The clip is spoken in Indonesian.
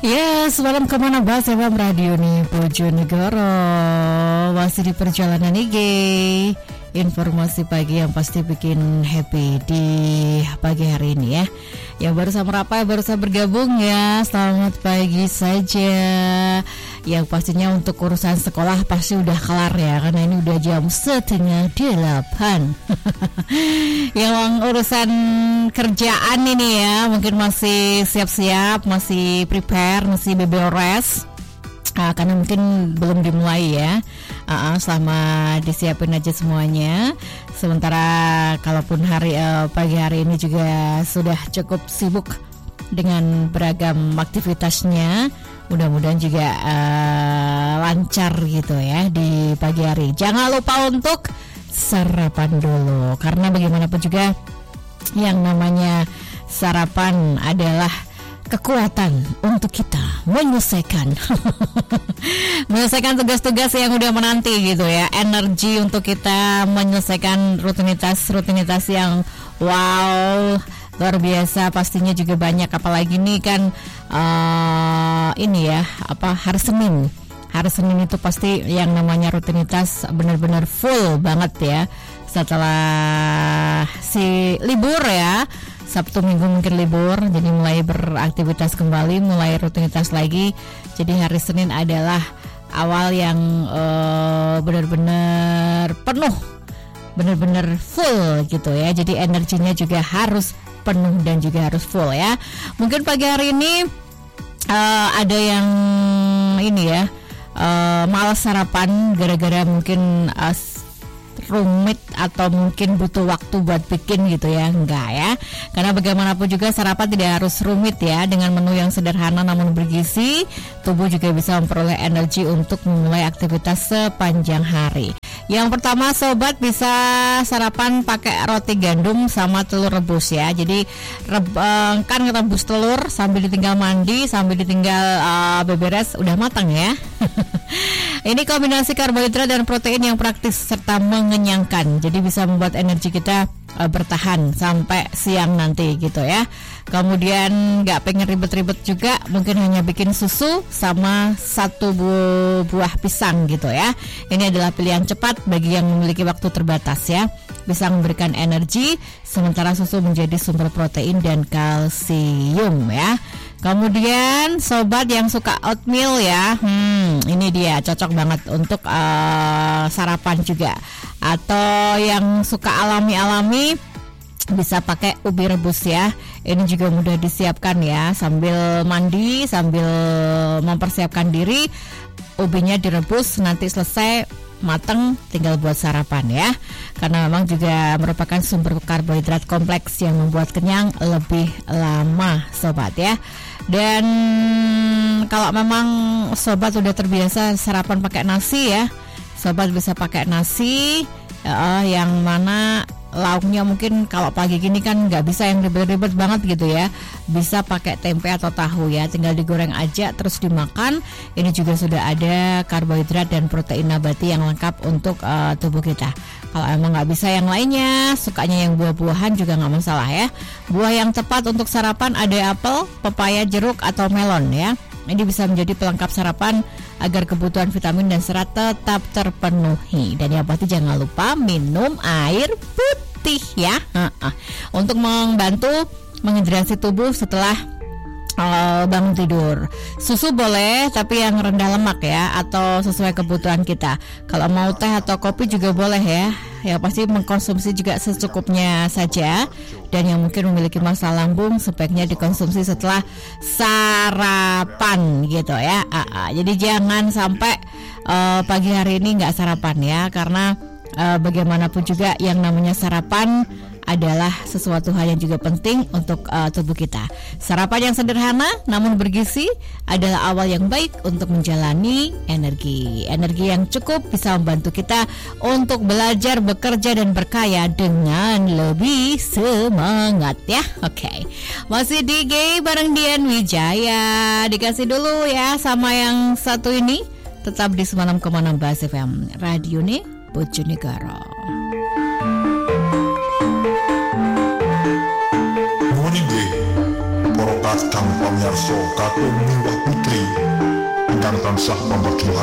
Yes, malam kemana bahas FM Radio nih Bojonegoro. Masih di perjalanan IG. Informasi pagi yang pasti bikin happy di pagi hari ini ya. Yang baru sama Rapa, baru sama bergabung ya, selamat pagi saja. Yang pastinya untuk urusan sekolah pasti udah kelar ya, karena ini udah jam 7:30. Yang urusan kerjaan ini ya, mungkin masih siap-siap, masih prepare, masih beberes. Karena mungkin belum dimulai ya. Selama disiapin aja semuanya. Sementara kalaupun pagi hari ini juga sudah cukup sibuk dengan beragam aktivitasnya, mudah-mudahan juga lancar gitu ya di pagi hari. Jangan lupa untuk sarapan dulu, karena bagaimanapun juga yang namanya sarapan adalah kekuatan untuk kita menyelesaikan tugas-tugas yang udah menanti gitu ya, energi untuk kita menyelesaikan rutinitas yang wow luar biasa pastinya juga banyak, apalagi nih kan hari Senin itu pasti yang namanya rutinitas benar-benar full banget ya, setelah si libur ya. Sabtu Minggu mungkin libur, jadi mulai beraktivitas kembali, mulai rutinitas lagi. Jadi hari Senin adalah awal yang benar-benar penuh, benar-benar full gitu ya. Jadi energinya juga harus penuh dan juga harus full ya. Mungkin pagi hari ini ada yang ini ya, malas sarapan gara-gara mungkin rumit atau mungkin butuh waktu buat bikin gitu ya. Enggak ya, karena bagaimanapun juga sarapan tidak harus rumit ya. Dengan menu yang sederhana namun bergizi, tubuh juga bisa memperoleh energi untuk memulai aktivitas sepanjang hari. Yang pertama sobat, bisa sarapan pakai roti gandum sama telur rebus ya. Jadi kan rebus telur sambil ditinggal mandi, sambil ditinggal beberes udah matang ya. Ini kombinasi karbohidrat dan protein yang praktis serta mengenyangkan. Jadi bisa membuat energi kita bertahan sampai siang nanti gitu ya. Kemudian nggak pengen ribet-ribet juga, mungkin hanya bikin susu sama satu buah pisang gitu ya. Ini adalah pilihan cepat bagi yang memiliki waktu terbatas ya. Bisa memberikan energi, sementara susu menjadi sumber protein dan kalsium ya. Kemudian sobat yang suka oatmeal ya, ini dia cocok banget untuk sarapan juga. Atau yang suka alami-alami, bisa pakai ubi rebus ya. Ini juga mudah disiapkan ya, sambil mandi, sambil mempersiapkan diri, ubinya direbus, nanti selesai mateng tinggal buat sarapan ya. Karena memang juga merupakan sumber karbohidrat kompleks yang membuat kenyang lebih lama sobat ya. Dan kalau memang sobat udah terbiasa sarapan pakai nasi ya, sobat bisa pakai nasi yang mana lauknya mungkin kalau pagi gini kan nggak bisa yang ribet-ribet banget gitu ya. Bisa pakai tempe atau tahu ya, tinggal digoreng aja terus dimakan. Ini juga sudah ada karbohidrat dan protein nabati yang lengkap untuk tubuh kita. Kalau emang nggak bisa yang lainnya, sukanya yang buah-buahan juga nggak masalah ya. Buah yang tepat untuk sarapan ada apel, pepaya, jeruk atau melon ya. Ini bisa menjadi pelengkap sarapan agar kebutuhan vitamin dan serat tetap terpenuhi. Dan yang pasti jangan lupa minum air putih ya, untuk membantu menghidrasi tubuh setelah bangun tidur. Susu boleh, tapi yang rendah lemak ya, atau sesuai kebutuhan kita. Kalau mau teh atau kopi juga boleh ya. Ya pasti mengkonsumsi juga secukupnya saja. Dan yang mungkin memiliki masalah lambung sebaiknya dikonsumsi setelah sarapan gitu ya. Jadi jangan sampai pagi hari ini nggak sarapan ya, karena bagaimanapun juga yang namanya sarapan adalah sesuatu hal yang juga penting untuk tubuh kita. Sarapan yang sederhana namun bergizi adalah awal yang baik untuk menjalani energi. Energi yang cukup bisa membantu kita untuk belajar, bekerja, dan berkaya dengan lebih semangat ya. Oke. Masih di Gay bareng Dian Wijaya. Dikasih dulu ya sama yang satu ini. Tetap di 96,6 Bas FM Radio nih Bojonegoro. Kang pamirsa katon miwah yang tansah pamerjuang